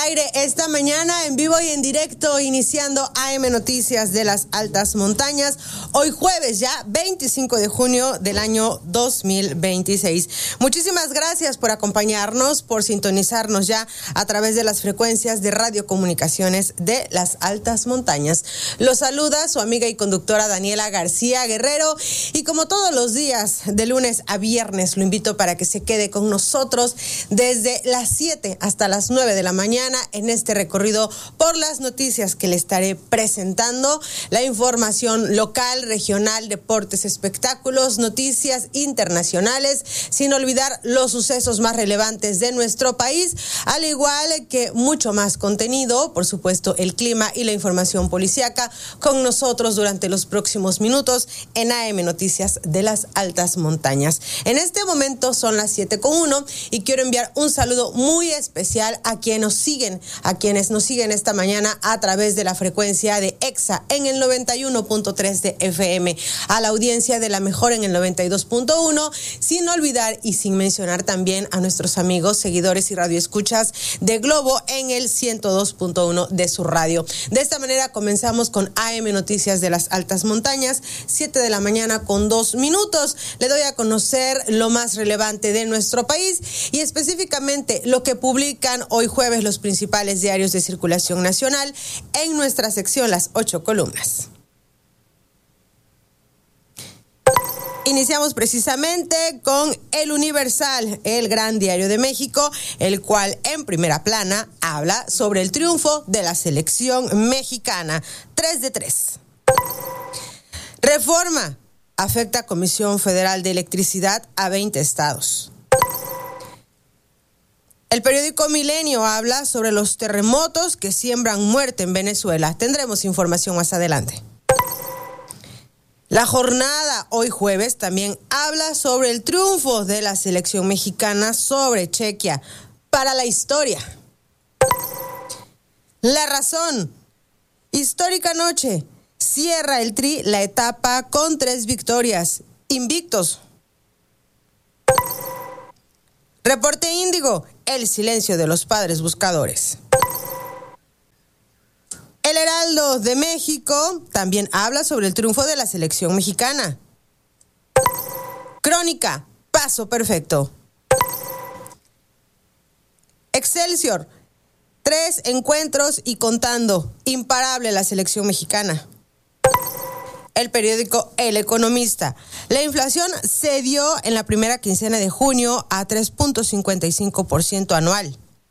aire esta mañana en vivo y en directo, iniciando AM Noticias de las Altas Montañas. Hoy jueves ya, 25 de junio del año 2026. Muchísimas gracias por acompañarnos, por sintonizarnos ya a través de las frecuencias de radiocomunicaciones de las Altas Montañas. Los saluda su amiga y conductora Daniela García Guerrero, y como todos los días, de lunes a viernes, lo invito para que se quede con nosotros desde las 7 hasta las 9 de la mañana en este recorrido por las noticias que le estaré presentando, la información local, regional, deportes, espectáculos, noticias internacionales, sin olvidar los sucesos más relevantes de nuestro país, al igual que mucho más contenido, por supuesto el clima y la información policíaca con nosotros durante los próximos minutos en AM Noticias de las Altas Montañas. En este momento son las 7:01 y quiero enviar un saludo muy especial a quienes nos siguen esta mañana a través de la frecuencia de EXA en el 91.3 de FM, a la audiencia de La Mejor en el 92.1, sin olvidar y sin mencionar también a nuestros amigos, seguidores y radioescuchas de Globo en el 102.1 de su radio. De esta manera comenzamos con AM Noticias de las Altas Montañas, 7 de la mañana con 2 minutos. Le doy a conocer lo más relevante de nuestro país y específicamente lo que publican hoy jueves los principales diarios de circulación nacional en nuestra sección Las 8 Columnas. Iniciamos precisamente con El Universal, el gran diario de México, el cual en primera plana habla sobre el triunfo de la selección mexicana. 3-3. Reforma afecta a Comisión Federal de Electricidad a 20 estados. El periódico Milenio habla sobre los terremotos que siembran muerte en Venezuela. Tendremos información más adelante. La Jornada, hoy jueves, también habla sobre el triunfo de la selección mexicana sobre Chequia. Para la historia. La Razón, histórica noche. Cierra el Tri la etapa con 3 victorias. Invictos. Reporte Índigo, el silencio de los padres buscadores. El Heraldo de México también habla sobre el triunfo de la selección mexicana. Crónica, paso perfecto. Excelsior, 3 encuentros y contando, imparable la selección mexicana. El periódico El Economista. La inflación se dio en la primera quincena de junio a 3.55% anual.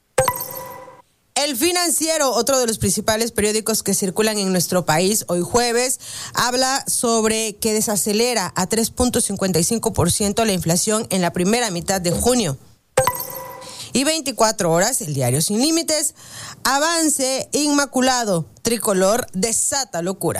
El Financiero, otro de los principales periódicos que circulan en nuestro país, hoy jueves, habla sobre que desacelera a 3.55% la inflación en la primera mitad de junio. Y 24 horas, el diario Sin Límites, avance inmaculado, tricolor desata locura.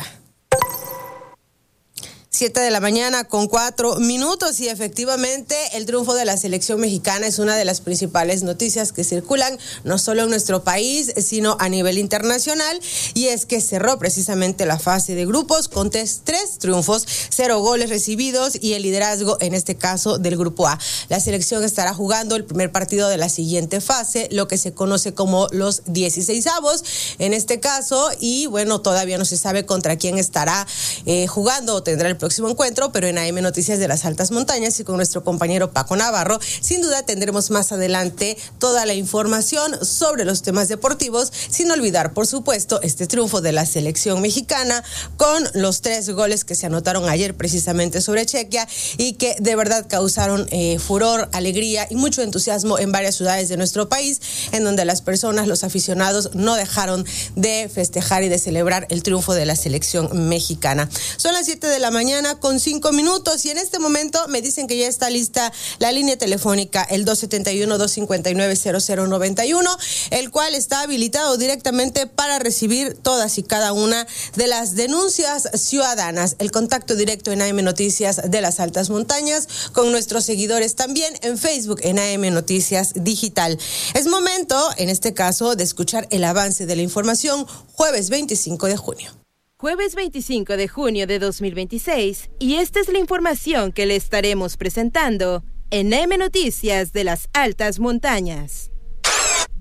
7 de la mañana con 4 minutos y efectivamente el triunfo de la selección mexicana es una de las principales noticias que circulan no solo en nuestro país, sino a nivel internacional, y es que cerró precisamente la fase de grupos con 3 triunfos, 0 goles recibidos y el liderazgo en este caso del grupo A. La selección estará jugando el primer partido de la siguiente fase, lo que se conoce como los 16avos en este caso, y bueno, todavía no se sabe contra quién estará jugando o tendrá el próximo encuentro, pero en AM Noticias de las Altas Montañas y con nuestro compañero Paco Navarro, sin duda tendremos más adelante toda la información sobre los temas deportivos, sin olvidar, por supuesto, este triunfo de la selección mexicana con los 3 goles que se anotaron ayer precisamente sobre Chequia y que de verdad causaron furor, alegría y mucho entusiasmo en varias ciudades de nuestro país, en donde las personas, los aficionados, no dejaron de festejar y de celebrar el triunfo de la selección mexicana. Son las 7 de la mañana con 5 minutos y en este momento me dicen que ya está lista la línea telefónica, el 271-259-0091, el cual está habilitado directamente para recibir todas y cada una de las denuncias ciudadanas. El contacto directo en AM Noticias de las Altas Montañas, con nuestros seguidores también en Facebook en AM Noticias Digital. Es momento, en este caso, de escuchar el avance de la información jueves 25 de junio. Jueves 25 de junio de 2026, y esta es la información que le estaremos presentando en AM Noticias de las Altas Montañas.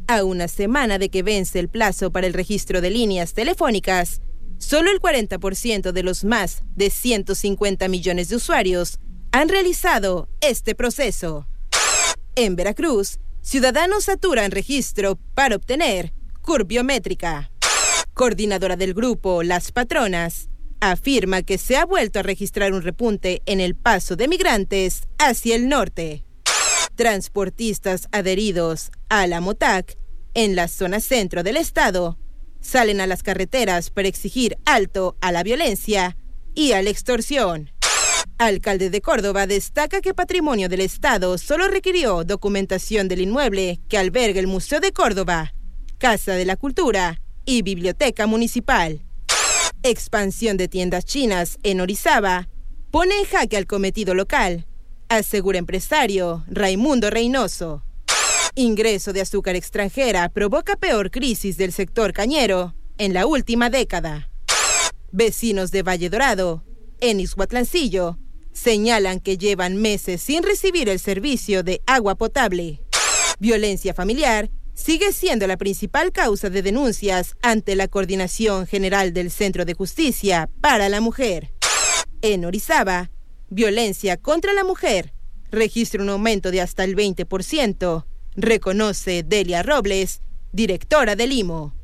A una semana de que vence el plazo para el registro de líneas telefónicas, solo el 40% de los más de 150 millones de usuarios han realizado este proceso. En Veracruz, ciudadanos saturan registro para obtener CURP biométrica. Coordinadora del grupo Las Patronas afirma que se ha vuelto a registrar un repunte en el paso de migrantes hacia el norte. Transportistas adheridos a la MOTAC en la zona centro del estado salen a las carreteras para exigir alto a la violencia y a la extorsión. Alcalde de Córdoba destaca que Patrimonio del Estado solo requirió documentación del inmueble que alberga el Museo de Córdoba, Casa de la Cultura y Biblioteca Municipal. Expansión de tiendas chinas en Orizaba pone en jaque al cometido local, asegura empresario Raimundo Reynoso. Ingreso de azúcar extranjera provoca peor crisis del sector cañero en la última década. Vecinos de Valle Dorado, en Ixhuatlancillo, señalan que llevan meses sin recibir el servicio de agua potable. Violencia familiar sigue siendo la principal causa de denuncias ante la Coordinación General del Centro de Justicia para la Mujer. En Orizaba, violencia contra la mujer registra un aumento de hasta el 20%, reconoce Delia Robles, directora del IMO.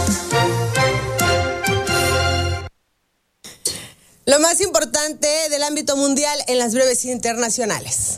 Lo más importante del ámbito mundial en las breves internacionales.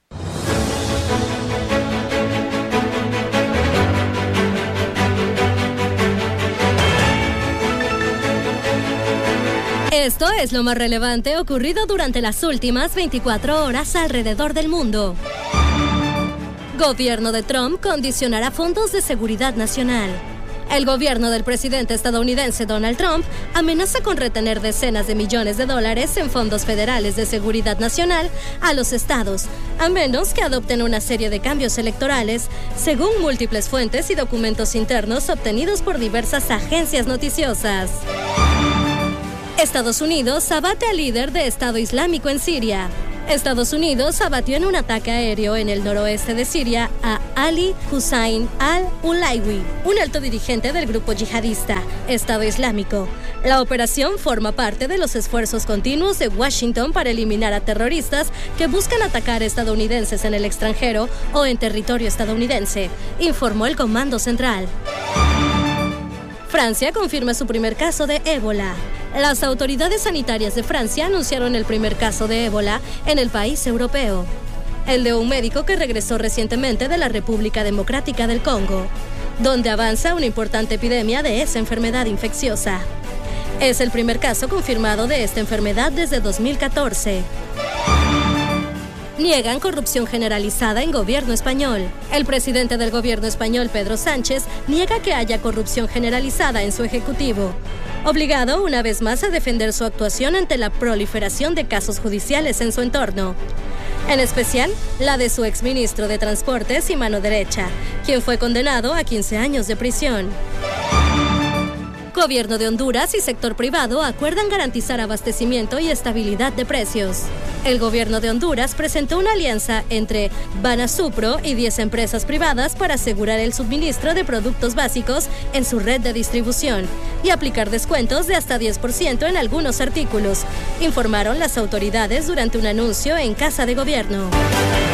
Esto es lo más relevante ocurrido durante las últimas 24 horas alrededor del mundo. Gobierno de Trump condicionará fondos de seguridad nacional. El gobierno del presidente estadounidense Donald Trump amenaza con retener decenas de millones de dólares en fondos federales de seguridad nacional a los estados, a menos que adopten una serie de cambios electorales, según múltiples fuentes y documentos internos obtenidos por diversas agencias noticiosas. Estados Unidos abate al líder de Estado Islámico en Siria. Estados Unidos abatió en un ataque aéreo en el noroeste de Siria a Ali Hussein al-Ulaywi, un alto dirigente del grupo yihadista Estado Islámico. La operación forma parte de los esfuerzos continuos de Washington para eliminar a terroristas que buscan atacar a estadounidenses en el extranjero o en territorio estadounidense, informó el Comando Central. Francia confirma su primer caso de ébola. Las autoridades sanitarias de Francia anunciaron el primer caso de ébola en el país europeo, el de un médico que regresó recientemente de la República Democrática del Congo, donde avanza una importante epidemia de esa enfermedad infecciosa. Es el primer caso confirmado de esta enfermedad desde 2014. Niegan corrupción generalizada en gobierno español. El presidente del gobierno español, Pedro Sánchez, niega que haya corrupción generalizada en su ejecutivo, obligado una vez más a defender su actuación ante la proliferación de casos judiciales en su entorno, en especial la de su exministro de Transportes y mano derecha, quien fue condenado a 15 años de prisión. Gobierno de Honduras y sector privado acuerdan garantizar abastecimiento y estabilidad de precios. El gobierno de Honduras presentó una alianza entre Banasupro y 10 empresas privadas para asegurar el suministro de productos básicos en su red de distribución y aplicar descuentos de hasta 10% en algunos artículos, informaron las autoridades durante un anuncio en Casa de Gobierno.